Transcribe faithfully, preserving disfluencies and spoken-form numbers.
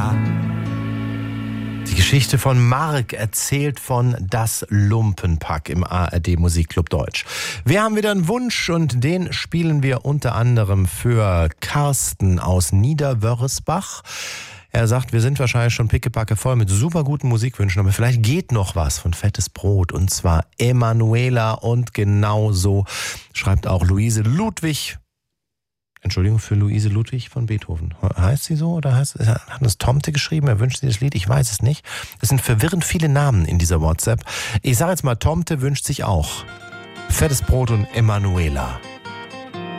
Aha. Die Geschichte von Mark, erzählt von Das Lumpenpack im A R D Musikclub Deutsch. Wir haben wieder einen Wunsch und den spielen wir unter anderem für Carsten aus Niederwörresbach. Er sagt, wir sind wahrscheinlich schon pickepacke voll mit super guten Musikwünschen, aber vielleicht geht noch was von Fettes Brot, und zwar Emanuela, und genauso schreibt auch Luise Ludwig. Entschuldigung, für Luise Ludwig von Beethoven. Heißt sie so oder heißt, hat das Tomte geschrieben? Er wünscht sich das Lied? Ich weiß es nicht. Es sind verwirrend viele Namen in dieser WhatsApp. Ich sage jetzt mal, Tomte wünscht sich auch Fettes Brot und Emanuela.